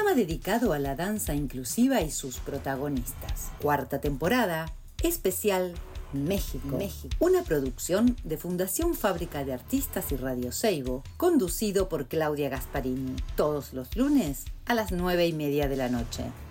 programa dedicado a la danza inclusiva y sus protagonistas. Cuarta temporada, especial México. Una producción de Fundación Fábrica de Artistas y Radio Seibo, conducido por Claudia Gasparini, todos los lunes a las 9:30 de la noche.